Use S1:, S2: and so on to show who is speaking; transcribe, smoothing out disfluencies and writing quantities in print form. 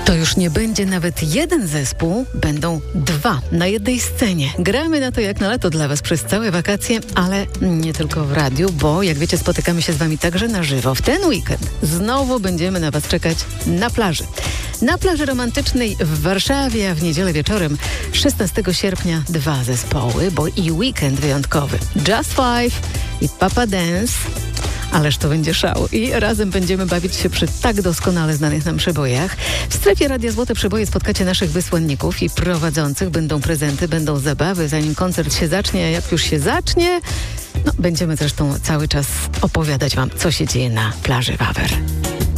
S1: To już nie będzie nawet jeden zespół, będą dwa na jednej scenie. Gramy na to jak na lato dla Was przez całe wakacje, ale nie tylko w radiu, bo jak wiecie, spotykamy się z Wami także na żywo. W ten weekend znowu będziemy na Was czekać na plaży. Na plaży romantycznej w Warszawie, a w niedzielę wieczorem 16 sierpnia dwa zespoły, bo i weekend wyjątkowy. Just Five i Papa Dance. Ależ to będzie szał. I razem będziemy bawić się przy tak doskonale znanych nam przebojach. W strefie Radia Złote Przeboje spotkacie naszych wysłanników i prowadzących. Będą prezenty, będą zabawy, zanim koncert się zacznie. A jak już się zacznie, będziemy zresztą cały czas opowiadać Wam, co się dzieje na plaży Wawer.